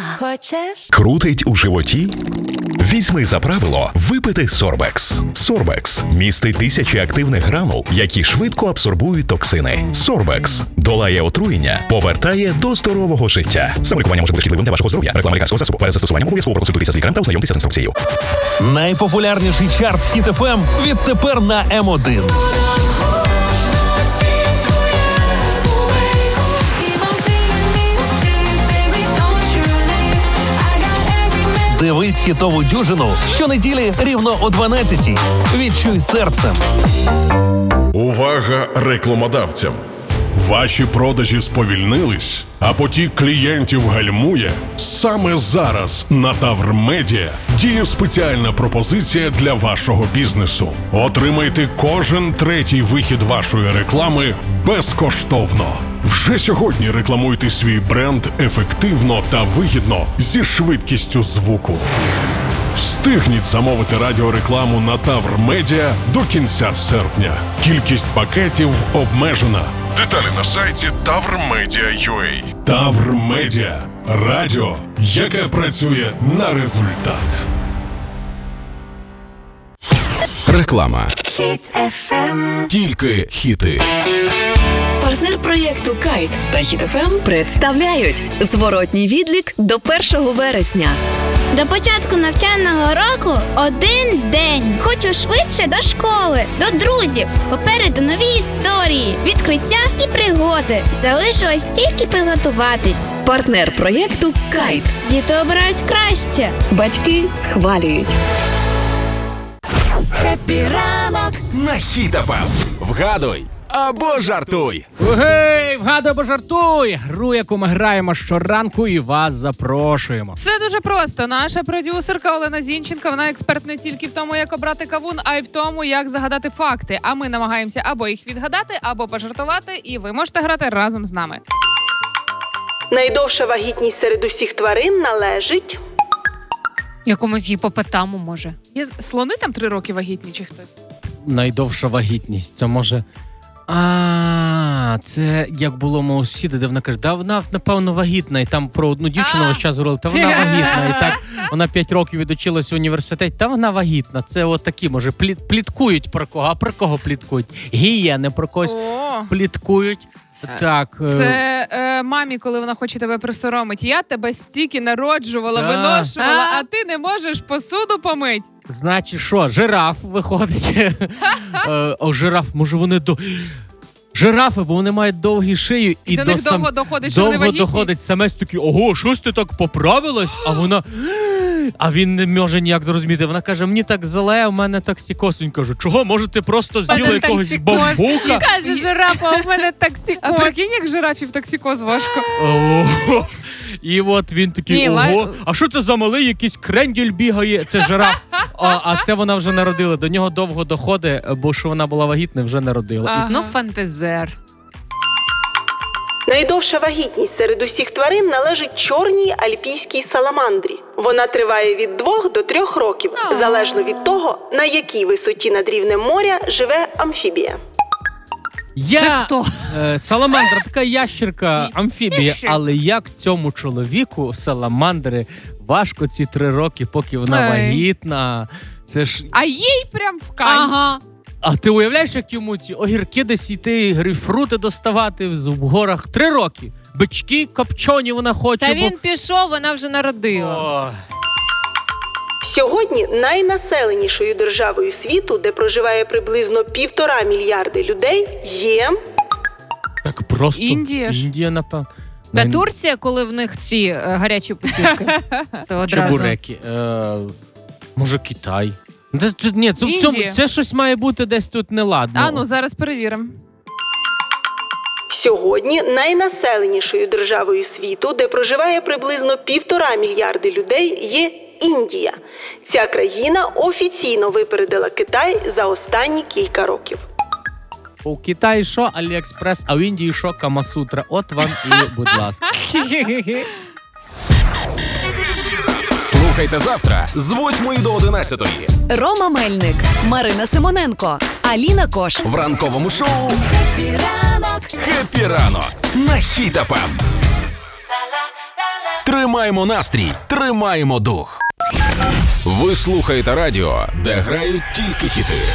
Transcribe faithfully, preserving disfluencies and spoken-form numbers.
Хочеш? Крутить у животі? Візьми за правило випити Сорбекс. Сорбекс містить тисячі активних гранул, які швидко абсорбують токсини. Сорбекс долає отруєння, повертає до здорового життя. Саме лікування може бути шкідливим для вашого здоров'я. Реклама лікарського засобу. Перед застосуванням обов'язково проконсультуйтеся з лікарем та ознайомтеся з інструкцією. Найпопулярніший чарт Хіт еф ем відтепер на Ем один. Дивись хітову дюжину щонеділі рівно о дванадцятій. Відчуй серцем. Увага рекламодавцям! Ваші продажі сповільнились, а потік клієнтів гальмує? Саме зараз на Тавр Медіа діє спеціальна пропозиція для вашого бізнесу. Отримайте кожен третій вихід вашої реклами безкоштовно. Вже сьогодні рекламуйте свій бренд ефективно та вигідно зі швидкістю звуку. Встигніть замовити радіорекламу на Тавр Медіа до кінця серпня. Кількість пакетів обмежена. Деталі на сайті тавр медіа крапка ю а. Тавр Медіа. Радіо, яке працює на результат. Реклама. Хіт еф ем. Тільки хіти. Партнер проєкту «Кайт» та Хіт еф ем представляють зворотній відлік до першого вересня. До початку навчального року один день. Хочу швидше до школи, до друзів. Попереду нові історії, відкриття і пригоди. Залишилось тільки підготуватись. Партнер проєкту «Кайт». Діти обирають краще. Батьки схвалюють. Хеппі ранок. На Хіт еф ем. Вгадуй або жартуй. Гей, вгадуй або жартуй! Гру, яку ми граємо щоранку, і вас запрошуємо. Все дуже просто. Наша продюсерка Олена Зінченко, вона експерт не тільки в тому, як обрати кавун, а й в тому, як загадати факти. А ми намагаємося або їх відгадати, або пожартувати, і ви можете грати разом з нами. Найдовша вагітність серед усіх тварин належить... Якомусь гіпопотаму, може. Є слони там три роки вагітні чи хтось? Найдовша вагітність, це може... А, це як було мого сусіда, де вона каже, да вона, напевно, вагітна. І там про одну дівчину весь час говорили, та вона вагітна. І так вона п'ять років відучилась в університеті, та вона вагітна. Це от такі, може, пліт, пліткують про кого. А про кого пліткують? Гієни про когось О. пліткують. Так. Це е, мамі, коли вона хоче тебе присоромити. Я тебе стільки народжувала, Да. виношувала, а ти не можеш посуду помить. Значить, що, жираф виходить. е, о, жираф, може вони до... Жирафи, бо вони мають довгі шию. І, і до до них сам... довго доходить, що вони довго вагітні. доходить самець такий, ого, щось ти так поправилась? А вона... А він не може ніяк зрозуміти. Вона каже, мені так зле, у мене токсикоз. Він каже, чого, може ти просто з'їла якогось бамбука? Каже жирафа, у мене А токсикоз. прикинь, як жирафів токсикоз важко. О, і от він такий, Ні, ого, ла- а що це за малий якийсь кренділь бігає? Це жираф. А, а це вона вже народила. До нього довго доходить, бо що вона була вагітна, вже народила. Ага. Ну, фантазер. Найдовша вагітність серед усіх тварин належить чорній альпійській саламандрі. Вона триває від двох до трьох років, залежно від того, на якій висоті над рівнем моря живе амфібія. Я, Це хто? Е, саламандра, така ящерка, амфібія, але як цьому чоловіку, саламандри, важко ці три роки, поки вона Ей. вагітна. Це ж... А їй прям в кайф. Ага. А ти уявляєш, як йому ці огірки десь йти, грейпфрути доставати в горах? Три роки. Бички копчені вона хоче. Та бо... він пішов, вона вже народила. О, Сьогодні найнаселенішою державою світу, де проживає приблизно півтора мільярди людей, є... так просто. Індія ж. Індія, напевно. Та Турція, коли в них ці е, гарячі путівки. То одразу. Чебуреки. Е, може, Китай. Це, це, ні, це, в Індія. цьому, це щось має бути десь тут неладно. А ну, зараз перевіримо. Сьогодні найнаселенішою державою світу, де проживає приблизно півтора мільярди людей, є Індія. Ця країна офіційно випередила Китай за останні кілька років. У Китаї що Аліекспрес, а в Індії що Камасутра. От вам і, будь ласка. Слухайте завтра з восьмої до одинадцятої. Рома Мельник, Марина Симоненко, Аліна Кош. В ранковому шоу Хеппі ранок. «Хеппі ранок» на Хіт еф ем. Тримаємо настрій, тримаємо дух. Ви слухаєте радіо, де грають тільки хіти.